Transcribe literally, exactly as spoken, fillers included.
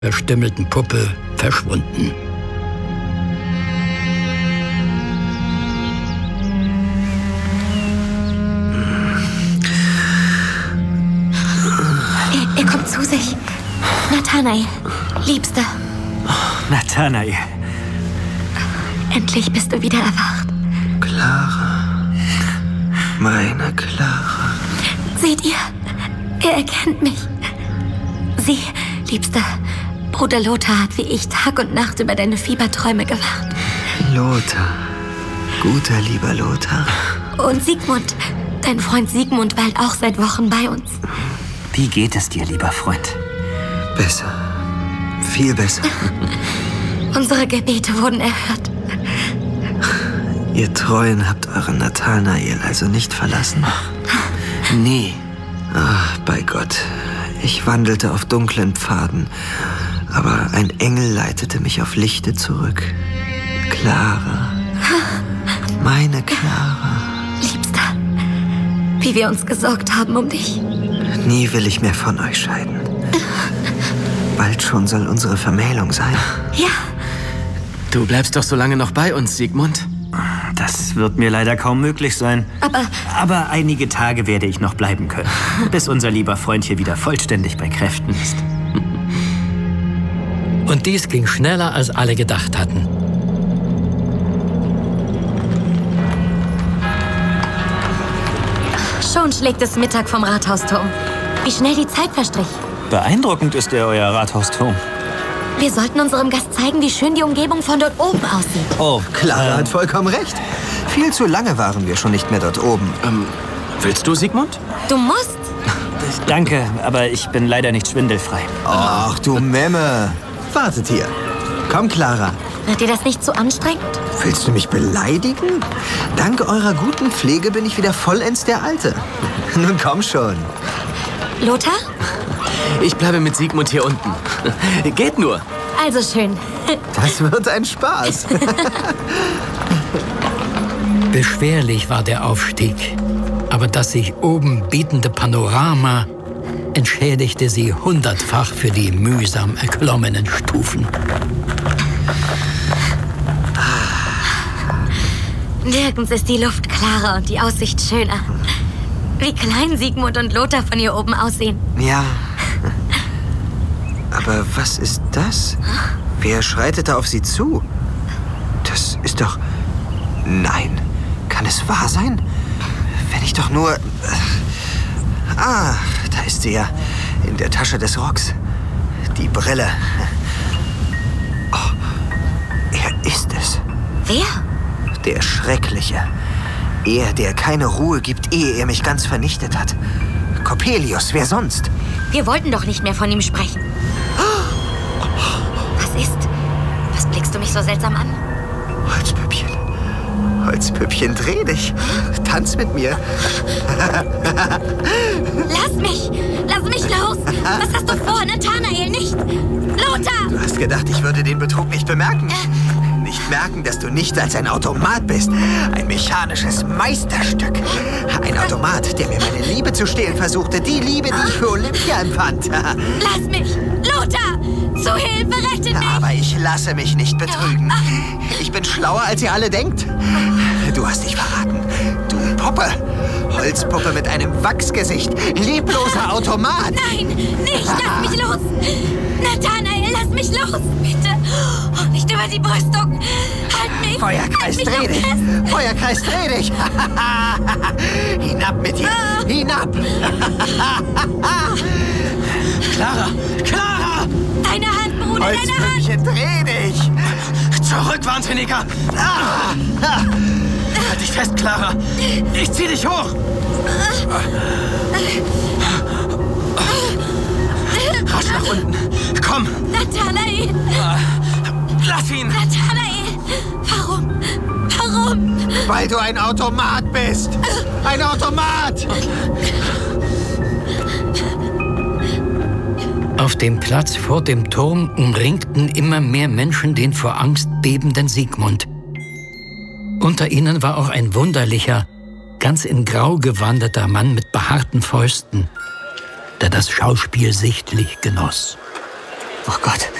verstümmelten Puppe verschwunden. Er, er kommt zu sich. Nathanael, Liebster. Oh, Nathanael. Endlich bist du wieder erwacht. Clara. Meine Clara. Seht ihr? Er erkennt mich. Sie, Liebster, Bruder Lothar hat wie ich Tag und Nacht über deine Fieberträume gewacht. Lothar. Guter, lieber Lothar. Und Sigmund. Dein Freund Sigmund weilt auch seit Wochen bei uns. Wie geht es dir, lieber Freund? Besser. Viel besser. Unsere Gebete wurden erhört. Ihr Treuen habt euren Nathanael also nicht verlassen? Nee. Ach, bei Gott. Ich wandelte auf dunklen Pfaden, aber ein Engel leitete mich auf Lichte zurück. Clara. Meine Clara. Liebster, wie wir uns gesorgt haben um dich. Nie will ich mehr von euch scheiden. Bald schon soll unsere Vermählung sein. Ja. Du bleibst doch so lange noch bei uns, Sigmund. Das wird mir leider kaum möglich sein. Aber... Aber einige Tage werde ich noch bleiben können, bis unser lieber Freund hier wieder vollständig bei Kräften ist. Und dies ging schneller, als alle gedacht hatten. Schon schlägt es Mittag vom Rathausturm. Wie schnell die Zeit verstrich. Beeindruckend ist der euer Rathausturm. Wir sollten unserem Gast zeigen, wie schön die Umgebung von dort oben aussieht. Oh, Clara hat vollkommen recht. Viel zu lange waren wir schon nicht mehr dort oben. Ähm, willst du, Sigmund? Du musst. Danke, aber ich bin leider nicht schwindelfrei. Ach, du Memme. Wartet hier. Komm, Clara. Wird dir das nicht zu anstrengend? Willst du mich beleidigen? Dank eurer guten Pflege bin ich wieder vollends der Alte. Nun komm schon. Lothar? Ich bleibe mit Sigmund hier unten. Geht nur. Also schön. Das wird ein Spaß. Beschwerlich war der Aufstieg, aber das sich oben bietende Panorama entschädigte sie hundertfach für die mühsam erklommenen Stufen. Nirgends ist die Luft klarer und die Aussicht schöner. Wie klein Sigmund und Lothar von hier oben aussehen. Ja. Aber was ist das? Wer schreitet da auf sie zu? Das ist doch... Nein. Kann es wahr sein? Wenn ich doch nur... Ah, da ist sie ja. In der Tasche des Rocks. Die Brille. Oh, er ist es. Wer? Der Schreckliche. Er, der keine Ruhe gibt, ehe er mich ganz vernichtet hat. Coppelius, wer sonst? Wir wollten doch nicht mehr von ihm sprechen. Was ist? Was blickst du mich so seltsam an? Holzpüppchen. Holzpüppchen, dreh dich. Tanz mit mir. Lass mich! Lass mich los! Was hast du vor, Nathanael? Nicht! Lothar! Du hast gedacht, ich würde den Betrug nicht bemerken. Nicht merken, dass du nicht als ein Automat bist. Ein mechanisches Meisterstück. Ein Automat, der mir meine Liebe zu stehlen versuchte. Die Liebe, die ich für Olympia empfand. Lass mich! Lothar! Zu Hilfe, rette mich! Aber ich lasse mich nicht betrügen. Ich bin schlauer, als ihr alle denkt. Du hast dich verraten. Du Puppe. Holzpuppe mit einem Wachsgesicht. Lebloser Automat. Nein, nicht! Lass mich los! Nathanael, lass mich los! Bitte! Oh, nicht über die Brüstung! Halt mich! Feuerkreis, halt mich dreh dich! fest. Feuerkreis, dreh dich! Hinab mit dir! Hinab! Clara! Clara! Deine Hand, Bruder, deine Hand! Holzpüppchen, dreh dich! Zurück, Wahnsinniger! Ah! Halt dich fest, Clara! Ich zieh dich hoch! Rasch nach unten! Komm! Nathanael! Lass ihn! Nathanael! Warum? Warum? Weil du ein Automat bist! Ein Automat! Auf dem Platz vor dem Turm umringten immer mehr Menschen den vor Angst bebenden Sigmund. Unter ihnen war auch ein wunderlicher, ganz in Grau gewandeter Mann mit behaarten Fäusten, der das Schauspiel sichtlich genoss. Oh Gott,